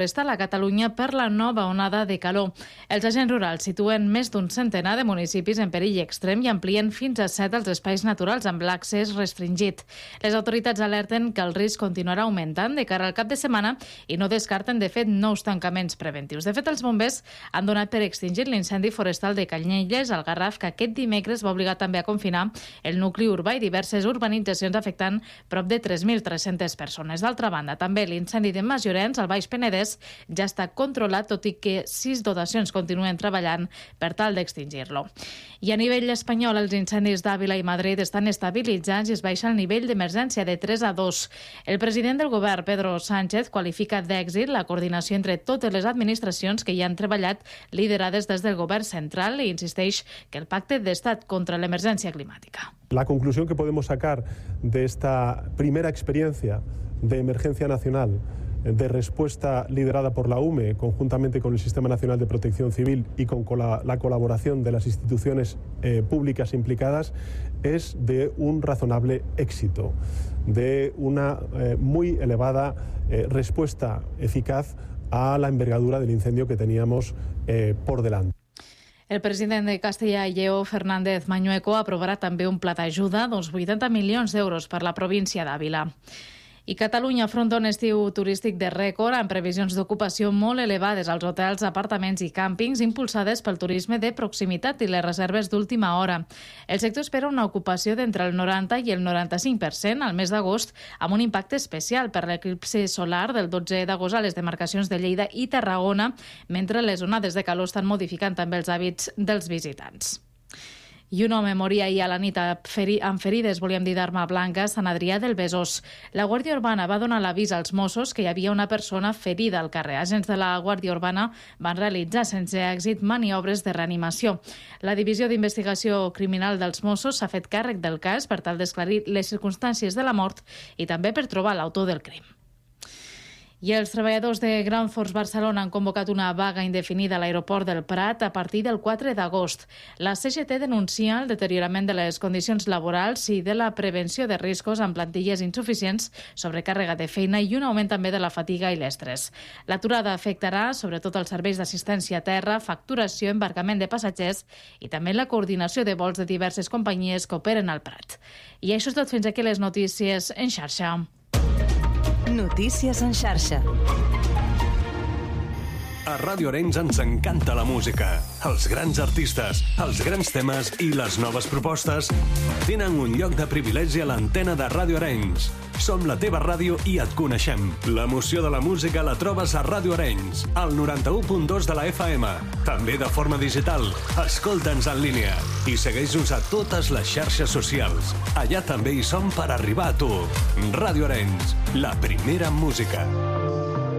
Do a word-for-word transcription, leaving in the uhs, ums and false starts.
Està a Catalunya per la nova onada de calor. Els agents rurals situen més d'un centenar de municipis en perill extrem i amplien fins a set els espais naturals amb l'accés restringit. Les autoritats alerten que el risc continuarà augmentant de cara al cap de setmana i no descarten, de fet, nous tancaments preventius. De fet, els bombers han donat per extingir l'incendi forestal de Canyelles, al Garraf, que aquest dimecres va obligar també a confinar el nucli urbà i diverses urbanitzacions, afectant prop de tres mil tres-centes persones. D'altra banda, també l'incendi de Masllorenç, al Baix Penedès, ja està controlat, tot i que sis dotacions continuen treballant per tal d'extingir-lo. I a nivell espanyol, els incendis d'Àvila i Madrid estan estabilitzats i es baixa el nivell d'emergència de tres a dos. El president del govern, Pedro Sánchez, qualifica d'èxit la coordinació entre totes les administracions que hi han treballat, liderades des del govern central, i insisteix que el pacte d'estat contra l'emergència climàtica. La conclusión que podemos sacar de esta primera experiencia de emergencia nacional de respuesta liderada por la U M E, conjuntamente con el Sistema Nacional de Protección Civil y con la, la colaboración de las instituciones eh, públicas implicadas, es de un razonable éxito, de una eh, muy elevada eh, respuesta eficaz a la envergadura del incendio que teníamos eh, por delante. El president de Castella i Lleó, Fernández Mañueco, aprovarà també un pla d'ajuda d'uns vuitanta milions d'euros per la província d'Àvila. I Catalunya afronta un estiu turístic de rècord amb previsions d'ocupació molt elevades als hotels, apartaments i càmpings impulsades pel turisme de proximitat i les reserves d'última hora. El sector espera una ocupació d'entre el noranta i el noranta-cinc per cent al mes d'agost, amb un impacte especial per l'eclipsi solar del dotze d'agost a les demarcacions de Lleida i Tarragona, mentre les onades de calor estan modificant també els hàbits dels visitants. I un home moria ahir a la nit amb ferides, volíem dir, d'arma blanca, a Sant Adrià del Besòs. La Guàrdia Urbana va donar l'avís als Mossos que hi havia una persona ferida al carrer. Agents de la Guàrdia Urbana van realitzar sense èxit maniobres de reanimació. La Divisió d'Investigació Criminal dels Mossos s'ha fet càrrec del cas per tal d'esclarir les circumstàncies de la mort i també per trobar l'autor del crim. I els treballadors de Ground Force Barcelona han convocat una vaga indefinida a l'aeroport del Prat a partir del quatre d'agost. La C G T denuncia el deteriorament de les condicions laborals i de la prevenció de riscos amb plantilles insuficients, sobrecàrrega de feina i un augment també de la fatiga i l'estrès. L'aturada afectarà sobretot els serveis d'assistència a terra, facturació, embarcament de passatgers i també la coordinació de vols de diverses companyies que operen al Prat. I això és tot, fins aquí les notícies en xarxa. Notícies en xarxa. A Ràdio Arenys ens encanta la música. Els grans artistes, els grans temes i les noves propostes tenen un lloc de privilegi a l'antena de Ràdio Arenys. Som la teva ràdio i et coneixem. L'emoció de la música la trobes a Ràdio Arenys, al noranta-u punt dos de la F M. També de forma digital. Escolta'ns en línia i segueix-nos a totes les xarxes socials. Allà també hi som per arribar a tu. Ràdio Arenys, la primera música.